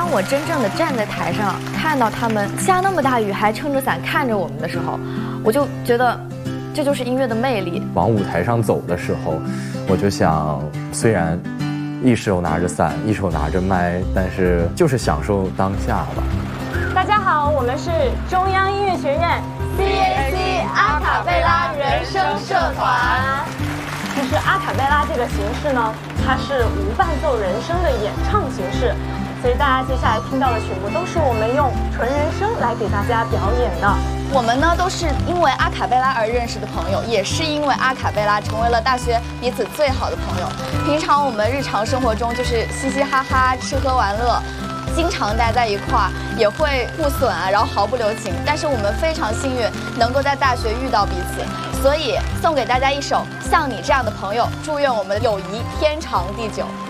当我真正的站在台上，看到他们下那么大雨还撑着伞看着我们的时候，我就觉得这就是音乐的魅力。 往舞台上走的时候，我就想，虽然一手拿着伞，一手拿着麦，但是就是享受当下吧。 大家好，我们是中央音乐学院 CAC 阿卡贝拉人声社团。其实阿卡贝拉这个形式呢，它是无伴奏人声的演唱形式，所以大家接下来听到的曲目都是我们用纯人声来给大家表演的。 我们呢都是因为阿卡贝拉而认识的朋友，也是因为阿卡贝拉成为了大学彼此最好的朋友。平常我们日常生活中就是嘻嘻哈哈、吃喝玩乐，经常待在一块儿，也会互损啊，然后毫不留情。但是我们非常幸运能够在大学遇到彼此，所以送给大家一首《像你这样的朋友》，祝愿我们的友谊天长地久。